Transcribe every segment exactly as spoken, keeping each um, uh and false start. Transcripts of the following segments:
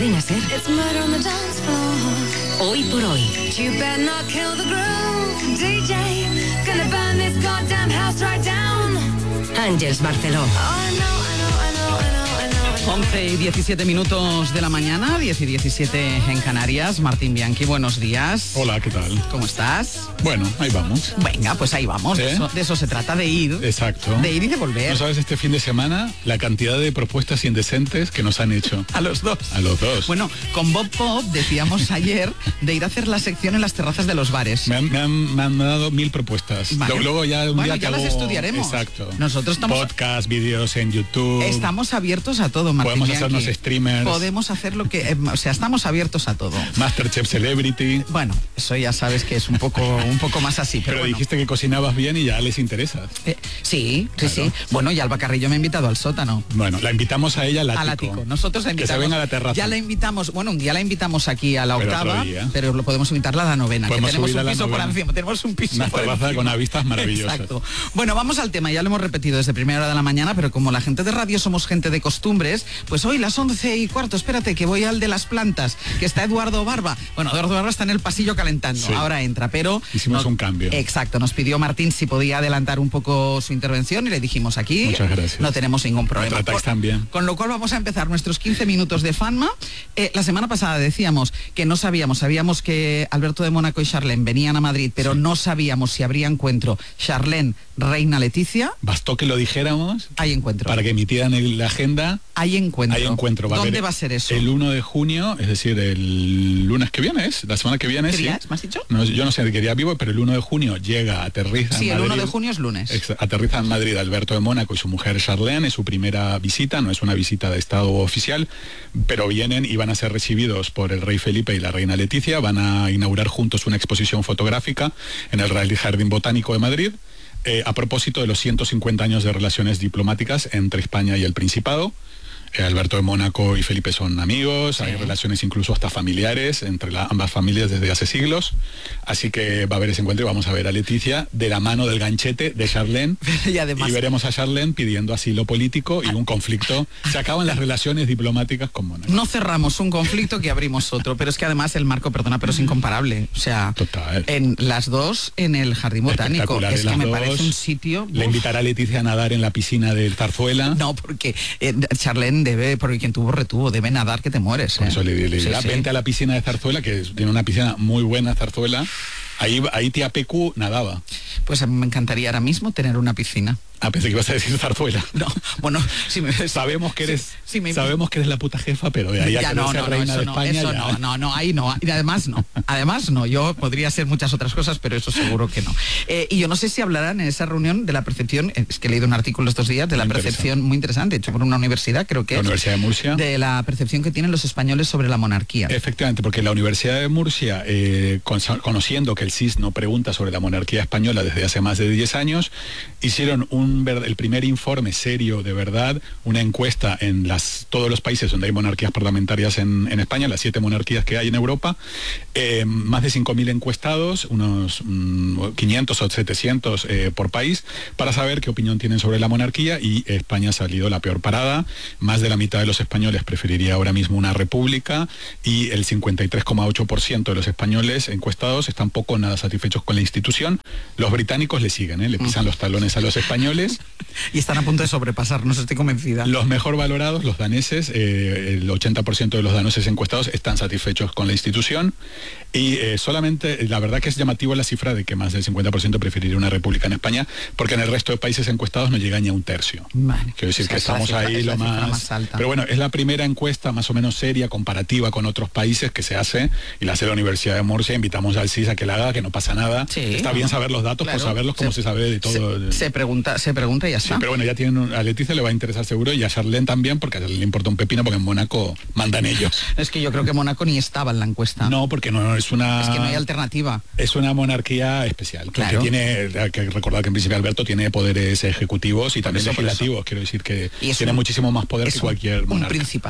Cadena Ser. It's murder on the dance floor. Hoy por hoy. You better not kill the groove, D J. Gonna burn this goddamn house right down. Àngels Barceló. Oh, I know, I know, I know, I know, I know, I know. once y diecisiete minutos de la mañana, diez y diecisiete en Canarias. Martín Bianchi, buenos días. Hola, ¿qué tal? ¿Cómo estás? Bueno, ahí vamos. Venga, pues ahí vamos. ¿Eh? De, eso, de eso se trata, de ir. Exacto. De ir y de volver. ¿No sabes este fin de semana la cantidad de propuestas indecentes que nos han hecho? A los dos. A los dos. Bueno, con Bob Pop decíamos ayer de ir a hacer la sección en las terrazas de los bares. Me han, me han, me han dado mil propuestas. Vale. Luego ya un Bueno, día ya te las hago- estudiaremos. Exacto. Nosotros estamos... Podcast, vídeos en YouTube. Estamos abiertos a todo, Martín Podemos Bianchi. hacernos streamers. Podemos hacer lo que... eh, o sea, estamos abiertos a todo. Masterchef Celebrity. Bueno, eso ya sabes que es un poco, un poco más así, pero, Pero bueno. dijiste que cocinabas bien y ya les interesa. Eh, sí, sí, Claro. sí. Bueno, y Alba Carrillo me ha invitado al sótano. Bueno, la invitamos a ella al ático. Al ático. Nosotros la Que invitamos. se venga a la terraza. Ya la invitamos, bueno, un día la invitamos aquí a la Pero octava, otro día. pero lo podemos invitarla a la novena, que Podemos tenemos subirla un a la piso por novena. encima, tenemos un piso Una por terraza encima. con unas vistas maravillosas. Exacto. Bueno, vamos al tema, ya lo hemos repetido desde primera hora de la mañana, pero como la gente de radio somos gente de costumbres, pues hoy las once y cuarto, espérate, que voy al de las plantas, que está Eduardo Barba. Bueno, Eduardo Barba está en el pasillo calentando, Sí. ahora entra, pero... Hicimos nos- un cambio. Exacto, nos pidió Martín si podía adelantar un poco su intervención y le dijimos aquí, Muchas gracias. no tenemos ningún problema. Me tratáis Con- tan bien. Con lo cual vamos a empezar nuestros quince minutos de Fanma. Eh, la semana pasada decíamos que no sabíamos, sabíamos que Alberto de Mónaco y Charlene venían a Madrid, pero no sabíamos si habría encuentro Charlene, Reina Leticia. Bastó que lo dijéramos Hay encuentro. para que emitieran en la agenda. Hay encuentro. Hay encuentro. Va a ¿Dónde haber va a ser eso? El uno de junio, es decir, el lunes que viene, ¿es? La semana que viene. ¿Qué sí. día es? ¿Me has dicho? No, yo no sé de qué día vivo, pero el uno de junio llega, aterriza Sí, en el Madrid. uno de junio es lunes. Ex- Aterriza en Madrid Alberto de Mónaco y su mujer Charlene, es su primera visita, no es una visita de Estado oficial, pero vienen y van a ser recibidos por el rey Felipe y la reina Leticia, van a inaugurar juntos una exposición fotográfica en el Real Jardín Botánico de Madrid, eh, a propósito de los ciento cincuenta años de relaciones diplomáticas entre España y el Principado. Eh, Alberto de Mónaco y Felipe son amigos, Sí. hay relaciones incluso hasta familiares entre la- ambas familias desde hace siglos, así que va a haber ese encuentro y vamos a ver a Leticia de la mano del ganchete de Charlene Y además... y veremos a Charlene pidiendo asilo político y un conflicto. Se acaban las relaciones diplomáticas con Mónaco. No cerramos un conflicto que abrimos otro, pero es que además el marco, perdona, pero es incomparable. O sea, Total. en las dos en el Jardín Botánico. Espectacular, Es de que las me dos. parece un sitio... Le uf. invitará a Leticia a nadar en la piscina del Zarzuela. No, porque eh, Charlene debe, porque quien tuvo retuvo, debe nadar que te mueres. Por ¿eh? eso le, le Sí, dirá, sí. vente a la piscina de Zarzuela, que es- tiene una piscina muy buena, Zarzuela. Ahí, ahí tía Pecu nadaba. Pues a mí me encantaría ahora mismo tener una piscina. Ah, pensé que ibas a decir Zarzuela. No, bueno, si me Sabemos que eres, si- si me- sabemos que eres la puta jefa, pero de ahí a ya que no, seas no, no, reina eso de no, España eso ya- no, no, no, ahí no, y además no, además no, yo podría ser muchas otras cosas, pero eso seguro que no. Eh, y yo no sé si hablarán en esa reunión de la percepción, eh, es que he leído un artículo estos días de la Muy percepción muy interesante, hecho por una universidad, creo que La es, Universidad de Murcia. de la percepción que tienen los españoles sobre la monarquía. Efectivamente, porque la Universidad de Murcia, eh, con- conociendo que el C I S no pregunta sobre la monarquía española desde hace más de diez años, hicieron un, ver- el primer informe serio de verdad, una encuesta en las, todos los países donde hay monarquías parlamentarias en, en España, las siete monarquías que hay en Europa, eh, más de cinco mil encuestados, unos mm, quinientos o setecientos eh, por país, para saber qué opinión tienen sobre la monarquía, y España ha salido la peor parada. Más de la mitad de los españoles preferiría ahora mismo una república y el cincuenta y tres coma ocho por ciento de los españoles encuestados están poco o nada satisfechos con la institución. Los británicos le siguen, ¿eh? Le pisan los talones a los españoles. Y están a punto de sobrepasarnos, estoy convencida. Los mejor valorados, los daneses, eh, el ochenta por ciento de los daneses encuestados están satisfechos con la institución, y eh, solamente, la verdad que es llamativo la cifra de que más del cincuenta por ciento preferiría una república en España, porque en el resto de países encuestados no llega ni a un tercio. Vale. Quiero decir O sea, que es la estamos cifra- ahí es la lo cifra más... más alta. Pero bueno, es la primera encuesta más o menos seria, comparativa con otros países que se hace, y la hace la Universidad de Murcia. Invitamos al C I S a que la haga, que no pasa nada. Sí, Está bien no, saber los datos, claro. por saberlos como se, sabe de todo. Se, se pregunta, se pregunta y ya Sí, está. pero bueno, ya tienen un- a Leticia le va a interesar seguro, y a Charlene también, porque a Charlene le importa un pepino, porque en Mónaco mandan ellos. Es que yo creo que Mónaco ni estaba en la encuesta. No, porque no, no es una... Es que no hay alternativa. Es una monarquía especial, Claro. que tiene, hay que recordar que en principio Alberto tiene poderes ejecutivos y también eso, por legislativos, quiero decir que Y es tiene un- muchísimo más poder Es que un- cualquier un monarca. principado.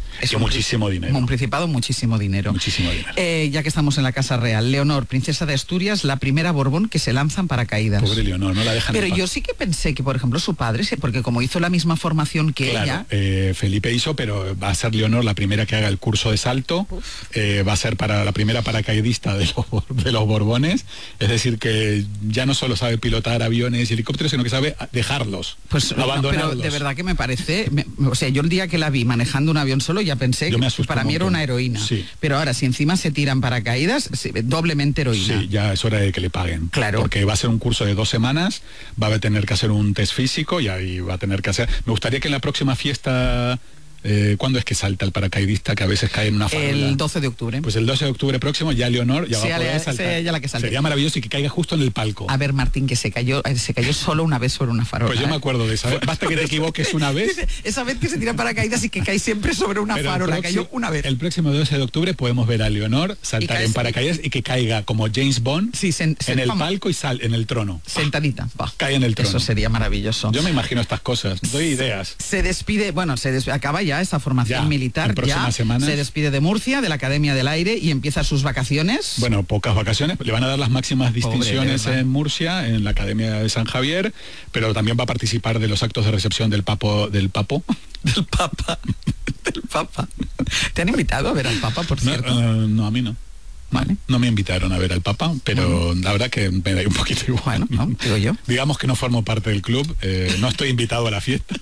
Es y un muchísimo pri- dinero. Un principado, muchísimo dinero. Muchísimo dinero. Eh, ya que estamos en la Casa Real, Leonor, princesa de Asturias, la primera Borbón que se lanza en paracaídas. Pobre Leonor, no la dejan Pero en paz. yo sí que pensé que, por ejemplo, su padre, sí, porque como hizo la misma formación que Claro, ella, eh, Felipe hizo, pero va a ser Leonor la primera que haga el curso de salto. Eh, va a ser para la primera paracaidista de los, de los Borbones. Es decir, que ya no solo sabe pilotar aviones y helicópteros, sino que sabe dejarlos, pues no, abandonarlos. pero de verdad que me parece, me- o sea, yo el día que la vi manejando un avión solo ya pensé Yo que me asusté para un mí era montón. una heroína. Sí. Pero ahora, si encima se tiran paracaídas, sí, doblemente heroína. Sí, ya es hora de que le paguen. Claro. Porque va a ser un curso de dos semanas, va a tener que hacer un test físico y ahí va a tener que hacer... Me gustaría que en la próxima fiesta... Eh, ¿Cuándo es que salta el paracaidista que a veces cae en una farola? El doce de octubre. Pues el doce de octubre próximo ya Leonor ya Sea va a poder le- saltar. sea ella la que salte. Sería maravilloso y que caiga justo en el palco. A ver, Martín, que se cayó, eh, se cayó solo una vez sobre una farola. Pues yo me ¿eh? acuerdo de esa. Basta que te equivoques una vez. Dice, esa vez que se tira paracaídas y que cae siempre sobre una Pero el farola, próximo- cayó una vez. El próximo doce de octubre podemos ver a Leonor Y saltar cae- en paracaídas y que caiga como James Bond Sí, sen- en el sen- palco y sal en el trono. Sentadita. Va. Cae en el trono. Eso sería maravilloso. Yo me imagino estas cosas, doy ideas. Se despide, bueno, se des- acaba ya esa formación Ya, militar, en próximas ya semanas. se despide de Murcia, de la Academia del Aire y empieza sus vacaciones. Bueno, pocas vacaciones, le van a dar las máximas distinciones de verdad. en Murcia, en la Academia de San Javier, pero también va a participar de los actos de recepción del papo, del papo. Del Papa. Del Papa. ¿Te han invitado a ver al Papa, por No, cierto? eh, no, a mí no. Vale. No me invitaron a ver al Papa, pero la verdad que me da un poquito igual. Bueno, no, digo yo. Digamos que no formo parte del club, eh, no estoy invitado a la fiesta,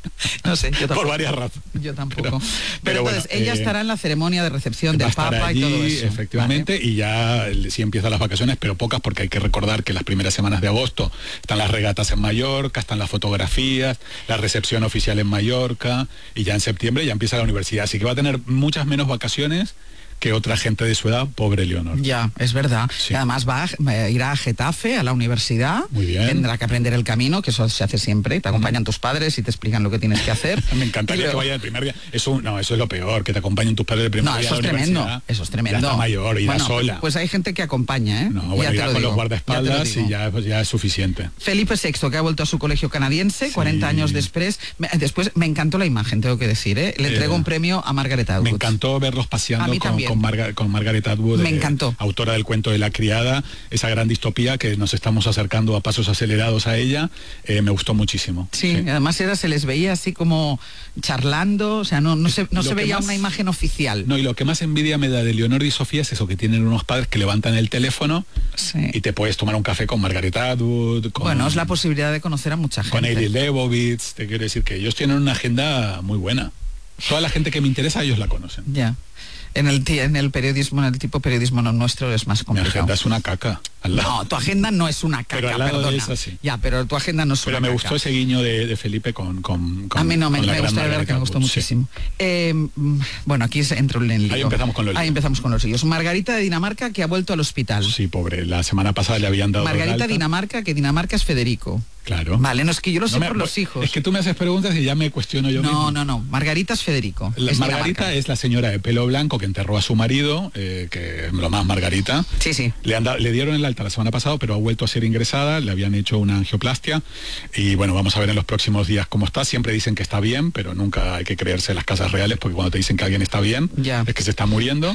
No sé, yo tampoco. por varias razones. Yo tampoco. Pero- Pero, pero entonces, bueno, ella eh, estará en la ceremonia de recepción Va a del estar Papa allí, y todo eso. efectivamente, Vale. y ya el- sí empiezan las vacaciones, pero pocas, porque hay que recordar que las primeras semanas de agosto están las regatas en Mallorca, están las fotografías, la recepción oficial en Mallorca, y ya en septiembre ya empieza la universidad, así que va a tener muchas menos vacaciones que otra gente de su edad, pobre Leonor. Ya, es verdad. Sí. Y además va a, eh, irá a Getafe, a la universidad. Muy bien. Tendrá que aprender el camino, que eso se hace siempre. Te acompañan tus padres y te explican lo que tienes que hacer. Me encantaría Y que luego- vaya el primer día. Eso, no, eso es lo peor, que te acompañen tus padres el primer No, día eso a es la tremendo. universidad. Eso es tremendo. Ya está mayor, irá Bueno, sola. Pues hay gente que acompaña, ¿eh? No, Ya bueno, te irá lo con digo, los guardaespaldas ya te lo y digo. ya, pues, ya es suficiente. Felipe sexto, que ha vuelto a su colegio canadiense, Sí. cuarenta años después. Me- Después me encantó la imagen, tengo que decir, ¿eh? Le Eh, entrego un premio a Margaret Atwood. Me encantó verlos A paseando mí con, también. con, Marga- con Margaret Atwood, Me eh, encantó. autora del cuento de La criada, esa gran distopía que nos estamos acercando a pasos acelerados a ella. Eh, me gustó muchísimo. Sí, además era, se les veía así como charlando, o sea, no, no se, no Lo se que veía más- una imagen oficial. No, y lo que más envidia me da de Leonor y Sofía es eso, que tienen unos padres que levantan el teléfono Sí. y te puedes tomar un café con Margaret Atwood, con, Bueno, es la posibilidad de conocer a mucha con gente. Eddie Lebowitz. Te quiero decir que ellos tienen una agenda muy buena. Toda la gente que me interesa, ellos la conocen. Ya. En el, ti- en el periodismo, en el tipo de periodismo no- nuestro es más Mi complicado. agenda es una caca. Al lado. No, tu agenda no es una caca, Pero al lado de perdona. esa sí. Ya, pero tu agenda no es Pero una me caca. gustó ese guiño de, de Felipe con, con, con A mí no, me, con la me gran gusta de verdad Margaret que me gustó Atwood, sí. muchísimo. Eh, mm, bueno, aquí es- entro en el lío. Ahí empezamos con los Ahí líos. empezamos con los líos. Margarita de Dinamarca, que ha vuelto al hospital. Sí, pobre. La semana pasada le habían dado el Margarita alta. Dinamarca, que Dinamarca es Federico. Claro. Vale, no es que yo lo sé No me- por los hijos. Es que tú me haces preguntas y ya me cuestiono yo no, mismo. no, no. Margarita es Federico. La- es Margarita Dinamarca. es la señora de pelo blanco que enterró a su marido, eh, que es lo más Margarita. Sí, sí. Le, han dado- le dieron el alta la semana pasada, pero ha vuelto a ser ingresada, le habían hecho una angioplastia y bueno, vamos a ver en los próximos días cómo está. Siempre dicen que está bien, pero nunca hay que creerse las casas reales porque cuando te dicen que alguien está bien, Ya. es que se está muriendo.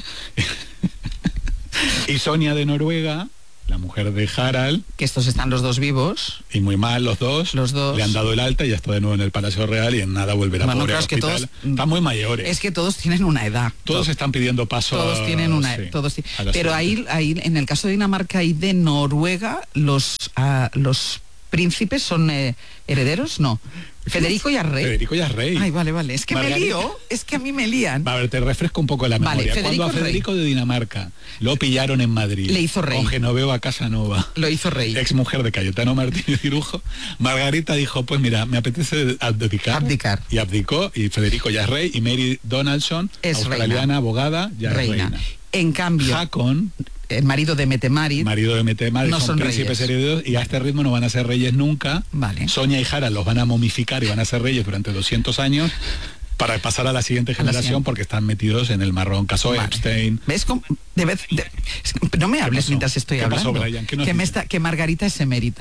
Y Sonia de Noruega, la mujer de Harald, Que estos están los dos vivos. y muy mal los dos, Los dos. le han dado el alta y ya está de nuevo en el Palacio Real y en nada volverá Bueno, pobre claro, al es que hospital. todos- Están muy mayores. Es que todos tienen una edad. Todos están pidiendo paso. Todos a- tienen una, sí, todos ti- a la pero suerte. ahí, ahí en el caso de Dinamarca y de Noruega, los ah, los príncipes son eh, herederos, no. Federico ya es rey. Federico ya es rey. Ay, vale, vale. Es que Margarita. me lío, es que a mí me lían. Va, a ver, te refresco un poco la Vale, memoria. Federico Cuando a es rey. Federico de Dinamarca lo pillaron en Madrid, Le hizo rey. con Genoveva Casanova, Lo hizo rey. ex mujer de Cayetano Martínez Cirujo, Margarita dijo, pues mira, me apetece abdicar. Abdicar. Y abdicó, y Federico ya es rey, y Mary Donaldson, Es australiana, reina. abogada, ya Reina. es reina. En cambio, Hakon, el marido de Metemarit, marido de Metemarit, No son, son príncipes reyes. herederos y a este ritmo no van a ser reyes nunca. Vale. Sonia y Harald los van a momificar y van a ser reyes durante doscientos años para pasar a la siguiente A la generación siguiente. porque están metidos en el marrón. Caso Vale. Epstein. ¿ves cómo? De vez, de- es que no me hables pasó? mientras estoy ¿Qué pasó, hablando. Brian? ¿Qué nos que, me dices? está, que Margarita es emérita.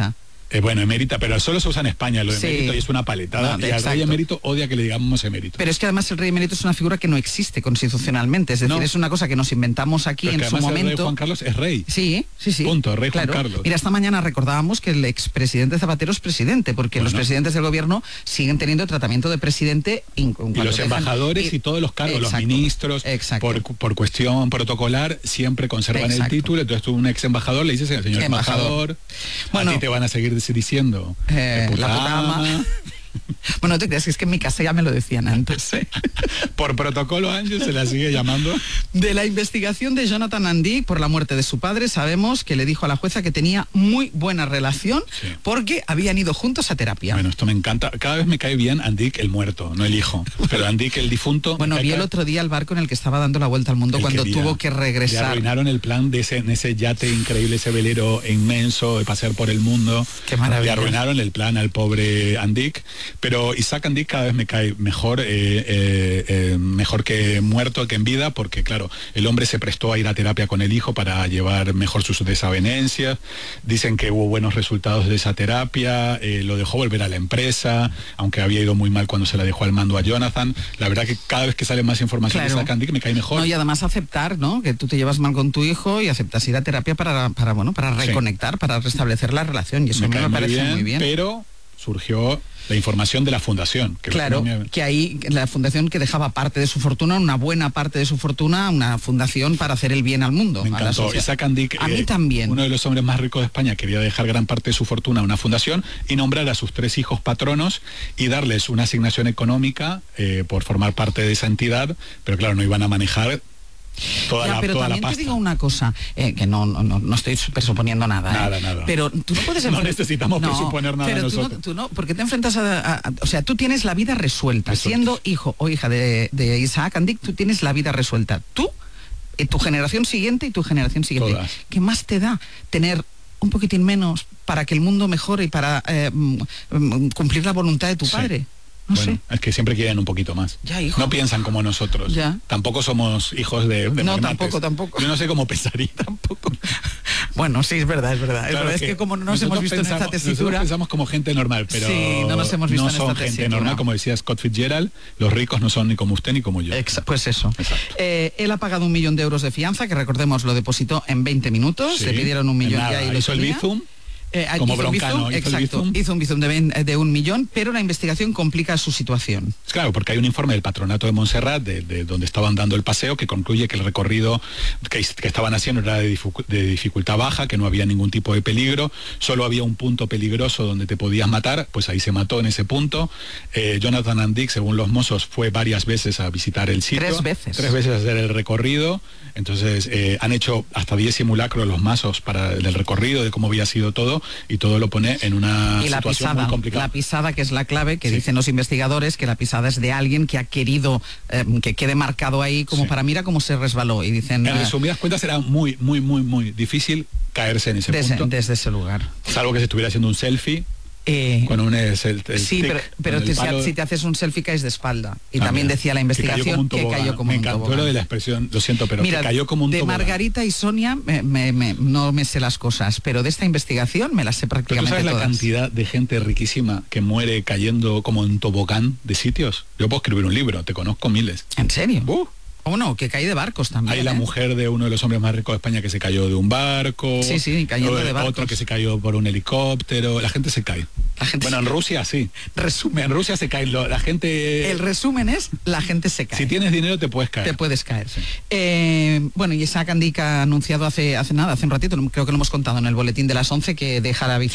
Eh, bueno, emérita, pero solo se usa en España lo de Sí. emérito y es una paletada. No, y al exacto. rey emérito odia que le digamos emérito. Pero es que además el rey emérito es una figura que no existe constitucionalmente, es decir, No. es una cosa que nos inventamos aquí Pero en que su además el rey momento. Juan Carlos es rey. Sí, sí, sí. Punto, rey Juan Claro. Carlos. Mira, esta mañana recordábamos que el expresidente Zapatero es presidente, porque Bueno. los presidentes del gobierno siguen teniendo tratamiento de presidente. Y los embajadores y, todos los cargos, Exacto, los ministros, exacto. por, por cuestión protocolar, siempre conservan Exacto. el título. Entonces tú, un ex embajador, le dices, señor Embajador. embajador, Bueno, a ti te van a seguir diciendo eh, de la puta puta ama. ama. Bueno, no te creas que es que en mi casa ya me lo decían antes. ¿eh? Por protocolo, Ángel se la sigue llamando. De la investigación de Jonathan Andic por la muerte de su padre, sabemos que le dijo a la jueza que tenía muy buena relación Sí. porque habían ido juntos a terapia. Bueno, esto me encanta. Cada vez me cae bien Andic el muerto, no el hijo. Pero Andic el difunto. Bueno, me vi cae el otro día el barco en el que estaba dando la vuelta al mundo Él cuando quería. tuvo que Le regresar. arruinaron el plan de ese, en ese yate increíble, ese velero inmenso de pasear por el mundo. Qué maravilla. Le arruinaron el plan al pobre Andic. Pero Isaac Andic cada vez me cae mejor, eh, eh, eh, mejor que muerto que en vida, porque claro, el hombre se prestó a ir a terapia con el hijo para llevar mejor sus desavenencias. Dicen que hubo buenos resultados de esa terapia, eh, lo dejó volver a la empresa, aunque había ido muy mal cuando se la dejó al mando a Jonathan. La verdad que cada vez que sale más información Claro. de Isaac Andic me cae mejor. No, y además aceptar, ¿no? Que tú te llevas mal con tu hijo y aceptas ir a terapia para, para bueno, para Sí. reconectar, para restablecer la relación. Y eso a mí cae me muy parece bien, muy bien. pero surgió la información de la fundación. Que Claro, no me- que ahí la fundación que dejaba parte de su fortuna, una buena parte de su fortuna, una fundación para hacer el bien al mundo. Me a la encantó. sociedad. Isaac Andic, A mí eh, también. uno de los hombres más ricos de España, quería dejar gran parte de su fortuna a una fundación y nombrar a sus tres hijos patronos y darles una asignación económica eh, por formar parte de esa entidad, pero claro, no iban a manejar toda Ya, la, pero toda la también te pasta. digo una cosa, eh, que no, no, no, no estoy presuponiendo nada. Nada, eh, nada. Pero tú no puedes... No enfren- necesitamos presuponer nada pero tú no, nosotros. tú no, porque te enfrentas a, a- a- O sea, tú tienes la vida resuelta. Resuelta. Siendo hijo o hija de, de Isaac Andic, tú tienes la vida resuelta. Tú, eh, tu generación siguiente y tu generación siguiente. Todas. ¿Qué más te da tener un poquitín menos para que el mundo mejore y para eh, mm, mm, cumplir la voluntad de tu Sí. padre? No Bueno, sé. es que siempre quieren un poquito más. Ya, hijo. No piensan como nosotros. Ya. Tampoco somos hijos de, de No, magnates. tampoco, tampoco. Yo no sé cómo pensaría. Tampoco. Bueno, sí, es verdad, es verdad. Es, Claro verdad, es que, como no nos nosotros hemos visto pensamos- en esta nosotros tesitura... pensamos como gente normal, pero Sí, no nos hemos visto no en son esta gente tesitura. normal, como decía Scott Fitzgerald, los ricos no son ni como usted ni como yo. Exa- pues eso. Exacto. Eh, él ha pagado un millón de euros de fianza, que recordemos lo depositó en veinte minutos, Sí, le pidieron un millón nada, ya y lo hizo el tenía. bizum. Eh, Como hizo un Broncano, bizum, hizo el exacto, bizum. hizo un bizum de, vein- de un millón, pero la investigación complica su situación. Claro, porque hay un informe del Patronato de Montserrat, de, de donde estaban dando el paseo, que concluye que el recorrido que, que estaban haciendo era de, dificu- de dificultad baja, que no había ningún tipo de peligro, solo había un punto peligroso donde te podías matar, pues ahí se mató en ese punto. Eh, Jonathan Andic, según los mozos, fue varias veces a visitar el sitio. Tres veces. Tres veces a hacer el recorrido. Entonces eh, han hecho hasta diez simulacros los mazos para el recorrido, de cómo había sido todo, y todo lo pone en una Y la situación pisada, muy complicada. la pisada que es la clave, que Sí. dicen los investigadores, que la pisada es de alguien que ha querido eh, que quede marcado ahí como Sí. para mira cómo se resbaló. Y dicen... En eh, resumidas cuentas era muy, muy, muy, muy difícil caerse en ese desde, punto, desde ese lugar. salvo que se estuviera haciendo un selfie Eh, con un es el, el sí, stick, pero, pero con el te- si, palo. si te haces un selfie caes de espalda. Y Ah, también mira, decía la que cayó como investigación un que tobogán. cayó como Me un encantó tobogán. lo de la expresión, lo siento, pero Mira, que cayó como un de tobogán. Margarita y Sonia me- me- me- no me sé las cosas, pero de esta investigación me las sé Pero tú prácticamente sabes la todas. cantidad de gente riquísima que muere cayendo como en tobogán de sitios. Yo puedo escribir un libro, te conozco miles. ¿En serio? Uh, ¿Cómo no? Que cae de barcos también. Hay la ¿eh? mujer de uno de los hombres más ricos de España que se cayó de un barco. Sí, sí, cayendo o de barcos. Otro que se cayó por un helicóptero. La gente se cae. La gente bueno, se- en Rusia sí. Resumen. En Rusia se cae. lo- La gente... El resumen es, la gente se cae. Si tienes dinero te puedes caer. Te puedes caer. Eh, bueno, y Isaac Andic ha anunciado hace, hace nada, hace un ratito, creo que lo hemos contado en el boletín de las once, que deja la vice